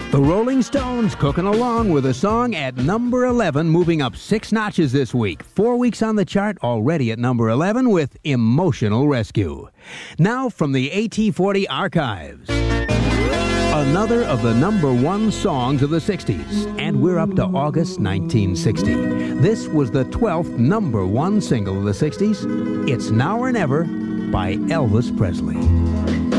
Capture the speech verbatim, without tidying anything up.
The Rolling Stones cooking along with a song at number eleven, moving up six notches this week. Four weeks on the chart, already at number eleven with Emotional Rescue. Now from the A T forty archives, another of the number one songs of the sixties. And we're up to August nineteen sixty. This was the twelfth number one single of the sixties. It's Now or Never by Elvis Presley.